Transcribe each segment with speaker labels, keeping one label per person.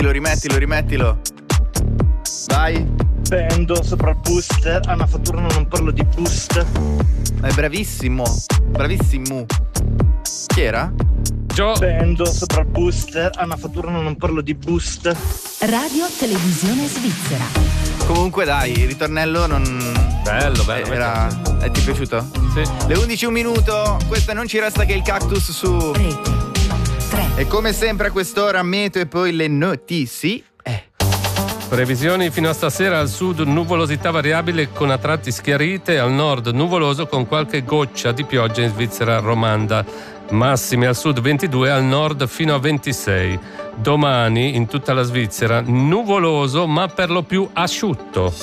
Speaker 1: Rimettilo. Vai.
Speaker 2: Pendo sopra il boost, a una fattura non parlo di boost.
Speaker 1: È bravissimo. Chi era?
Speaker 2: Pendo sopra il boost, a una fattura non parlo di boost.
Speaker 3: Radio Televisione Svizzera.
Speaker 1: Comunque dai, il ritornello non...
Speaker 4: Bello.
Speaker 1: Ti è piaciuto?
Speaker 4: Sì.
Speaker 1: Le 11 un minuto, questa non ci resta che il cactus su
Speaker 3: Rete 3.
Speaker 1: E come sempre a quest'ora meteo e poi le notizie.
Speaker 4: Previsioni fino a stasera: al sud nuvolosità variabile con a tratti schiarite, al nord nuvoloso con qualche goccia di pioggia in Svizzera romanda. Massime al sud 22, al nord fino a 26. Domani in tutta la Svizzera nuvoloso ma per lo più asciutto.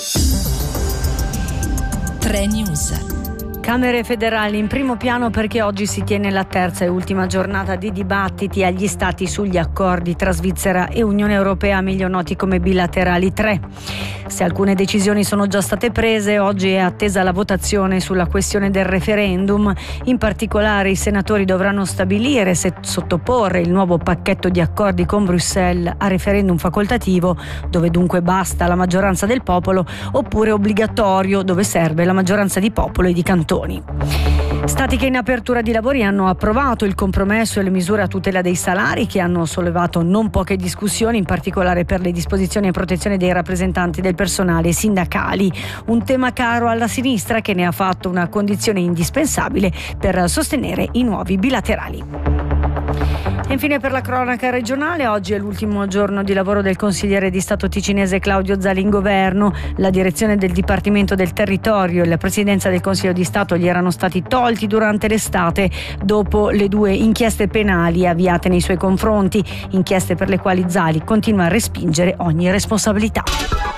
Speaker 3: 3 News.
Speaker 5: Camere federali in primo piano perché oggi si tiene la terza e ultima giornata di dibattiti agli stati sugli accordi tra Svizzera e Unione Europea, meglio noti come bilaterali 3. Se alcune decisioni sono già state prese, oggi è attesa la votazione sulla questione del referendum. In particolare i senatori dovranno stabilire se sottoporre il nuovo pacchetto di accordi con Bruxelles a referendum facoltativo, dove dunque basta la maggioranza del popolo, oppure obbligatorio, dove serve la maggioranza di popolo e di cantoni. Stati che in apertura di lavori hanno approvato il compromesso e le misure a tutela dei salari, che hanno sollevato non poche discussioni, in particolare per le disposizioni a protezione dei rappresentanti del personale sindacali, un tema caro alla sinistra che ne ha fatto una condizione indispensabile per sostenere i nuovi bilaterali. E infine per la cronaca regionale, oggi è l'ultimo giorno di lavoro del consigliere di Stato ticinese Claudio Zali in governo. La direzione del Dipartimento del Territorio e la presidenza del Consiglio di Stato gli erano stati tolti durante l'estate dopo le 2 inchieste penali avviate nei suoi confronti, inchieste per le quali Zali continua a respingere ogni responsabilità.